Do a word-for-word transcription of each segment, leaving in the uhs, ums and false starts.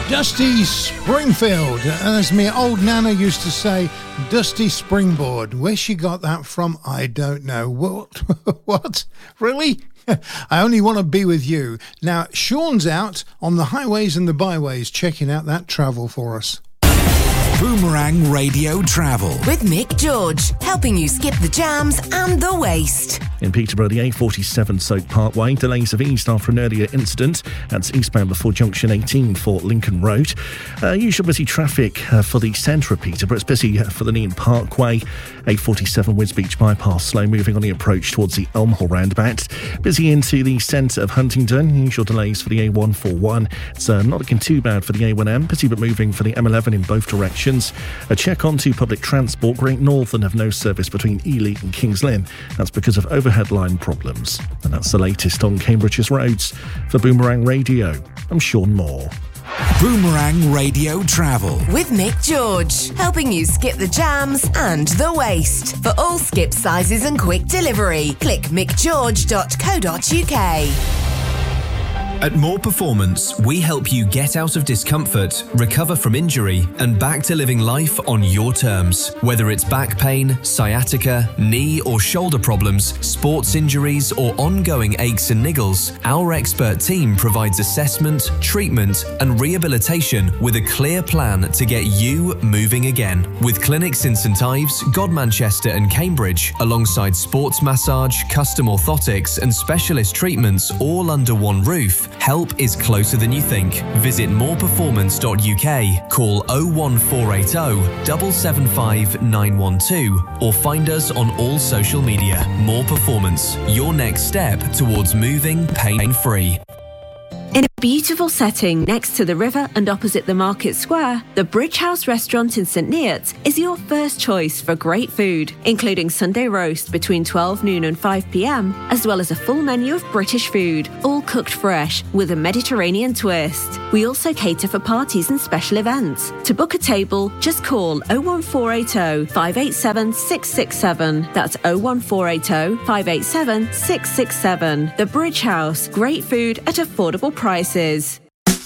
Dusty Springfield, as me old Nana used to say, Dusty Springboard. Where she got that from, I don't know. What? What? Really? I only want to be with you. Now, Sean's out on the highways and the byways, checking out that travel for us. Boomerang Radio Travel with Mick George, helping you skip the jams and the waste. In Peterborough, the A forty-seven Soak Parkway, delays have eased after an earlier incident. That's eastbound before junction eighteen for Lincoln Road. Uh, usual busy traffic uh, for the centre of Peterborough. It's busy uh, for the Nean Parkway. A forty-seven Wisbeach bypass, slow moving on the approach towards the Elmhall roundabout. Busy into the centre of Huntingdon. Usual delays for the A one forty-one. It's uh, not looking too bad for the A one M. Busy but moving for the M eleven in both directions. A check onto public transport. Great Northern have no service between Ely and Kings Lynn. That's because of overhead line problems. And that's the latest on Cambridge's roads. For Boomerang Radio, I'm Sean Moore. Boomerang Radio Travel with Mick George, helping you skip the jams and the waste. For all skip sizes and quick delivery, click mick george dot co dot uk. At More Performance, we help you get out of discomfort, recover from injury, and back to living life on your terms. Whether it's back pain, sciatica, knee or shoulder problems, sports injuries, or ongoing aches and niggles, our expert team provides assessment, treatment, and rehabilitation with a clear plan to get you moving again. With clinics in St Ives, Godmanchester, and Cambridge, alongside sports massage, custom orthotics, and specialist treatments all under one roof, help is closer than you think. Visit more performance dot u k, call oh one four eight oh, seven seven five nine one two, or find us on all social media. More Performance, your next step towards moving pain-free. In a beautiful setting next to the river and opposite the Market Square, the Bridge House restaurant in St Neots is your first choice for great food, including Sunday roast between twelve noon and five p m, as well as a full menu of British food, all cooked fresh with a Mediterranean twist. We also cater for parties and special events. To book a table, just call oh one four eight oh, five eight seven, six six seven. That's oh one four eight oh, five eight seven, six six seven. The Bridge House, great food at affordable prices.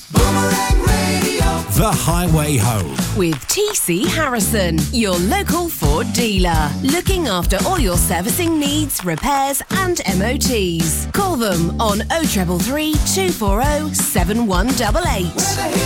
The Highway Home with T C Harrison, your local Ford dealer. Looking after all your servicing needs, repairs and M O Ts. Call them on oh three three, two four oh, seven one eight eight.